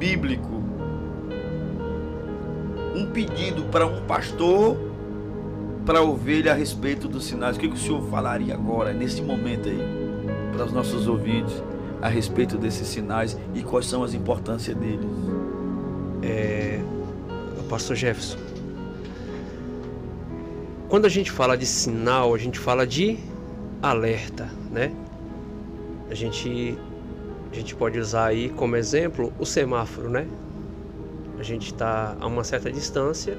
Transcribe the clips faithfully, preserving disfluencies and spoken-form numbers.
bíblico, um pedido para um pastor, para a ovelha a respeito dos sinais, o que, que o senhor falaria agora, nesse momento aí, para os nossos ouvintes, a respeito desses sinais e quais são as importâncias deles? É, Pastor Jefferson, quando a gente fala de sinal, a gente fala de alerta, né? A gente, a gente pode usar aí como exemplo o semáforo, né? A gente está a uma certa distância,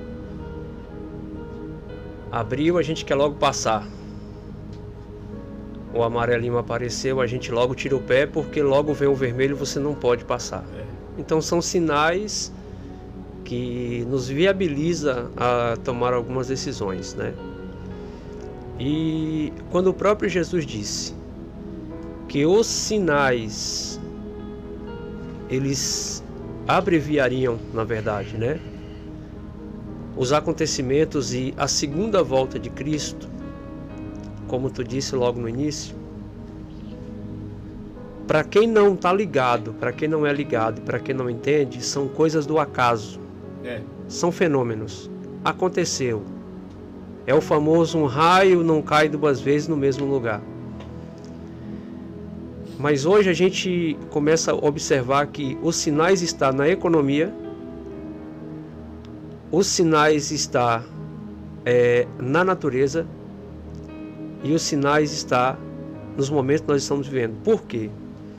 abriu, a gente quer logo passar. O amarelinho apareceu, a gente logo tira o pé porque logo vem o vermelho, você não pode passar. Então são sinais que nos viabiliza a tomar algumas decisões, né? E quando o próprio Jesus disse que os sinais eles abreviariam, na verdade, né, os acontecimentos e a segunda volta de Cristo, como tu disse logo no início, para quem não está ligado, para quem não é ligado, para quem não entende, são coisas do acaso. É. São fenômenos. Aconteceu. É o famoso um raio não cai duas vezes no mesmo lugar. Mas hoje a gente começa a observar que os sinais estão na economia, os sinais estão é, na natureza e os sinais estão nos momentos que nós estamos vivendo. Por quê?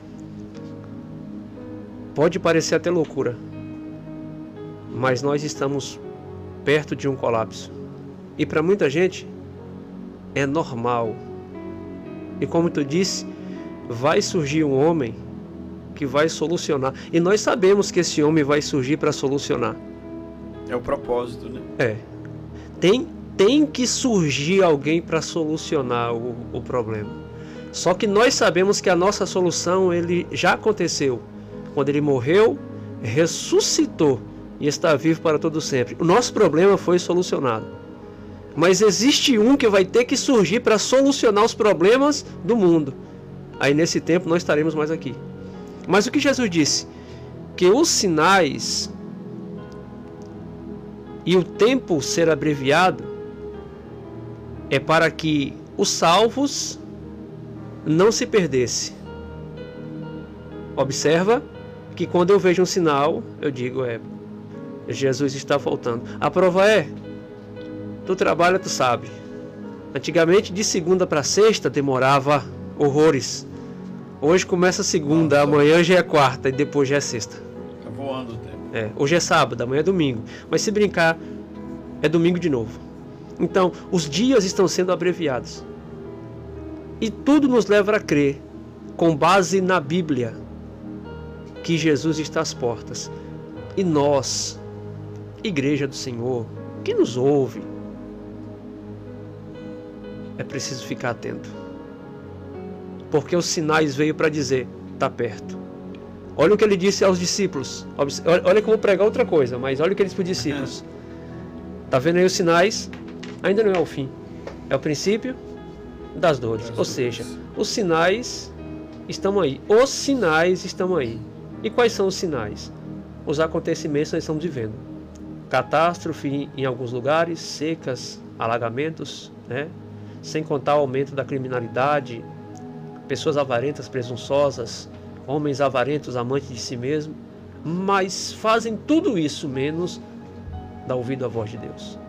Pode parecer até loucura, mas nós estamos perto de um colapso. E para muita gente é normal. E como tu disse, vai surgir um homem que vai solucionar. E nós sabemos que esse homem vai surgir para solucionar. É o propósito, né? É. Tem, tem que surgir alguém para solucionar o, o problema. Só que nós sabemos que a nossa solução ele já aconteceu. Quando ele morreu, ressuscitou e está vivo para todo sempre. O nosso problema foi solucionado. Mas existe um que vai ter que surgir para solucionar os problemas do mundo. Aí nesse tempo nós estaremos mais aqui. Mas o que Jesus disse? Que os sinais e o tempo ser abreviado é para que os salvos não se perdessem. Observa que quando eu vejo um sinal, eu digo, é, Jesus está voltando. A prova é, tu trabalha, tu sabe. Antigamente de segunda para sexta demorava horrores. Hoje começa segunda, Nossa. Amanhã já é quarta e depois já é sexta. Tá voando o tempo. É, hoje é sábado, amanhã é domingo. Mas se brincar, é domingo de novo. Então, os dias estão sendo abreviados. E tudo nos leva a crer, com base na Bíblia, que Jesus está às portas. E nós, Igreja do Senhor, que nos ouve, é preciso ficar atento. Porque os sinais veio para dizer, está perto. Olha o que ele disse aos discípulos. Olha que eu vou pregar outra coisa, mas olha o que ele disse para os discípulos. Está vendo aí os sinais? Ainda não é o fim. É o princípio das dores. Ou seja, os sinais estão aí. Os sinais estão aí. E quais são os sinais? Os acontecimentos que nós estamos vivendo. Catástrofe em alguns lugares, secas, alagamentos, né? Sem contar o aumento da criminalidade, pessoas avarentas, presunçosas, homens avarentos, amantes de si mesmo, mas fazem tudo isso menos dar ouvido à voz de Deus.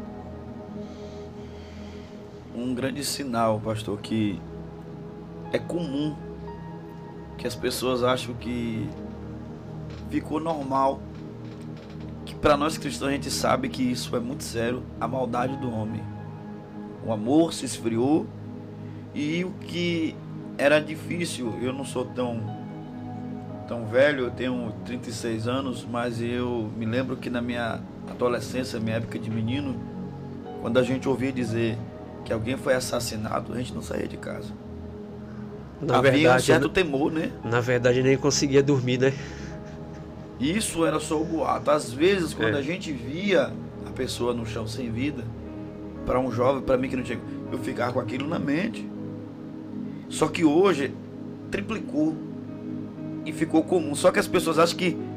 Um grande sinal, pastor, que é comum, que as pessoas acham que ficou normal, que para nós cristãos a gente sabe que isso é muito sério, a maldade do homem. O amor se esfriou e o que era difícil, eu não sou tão, tão velho, eu tenho trinta e seis anos, mas eu me lembro que na minha adolescência, minha época de menino, quando a gente ouvia dizer que alguém foi assassinado, a gente não saía de casa. Na Havia verdade, um certo temor, né? Na verdade nem conseguia dormir, né? Isso era só o boato. Às vezes, quando é. a gente via a pessoa no chão sem vida, para um jovem, para mim que não tinha, eu ficava com aquilo na mente. Só que hoje triplicou e ficou comum. Só que as pessoas acham que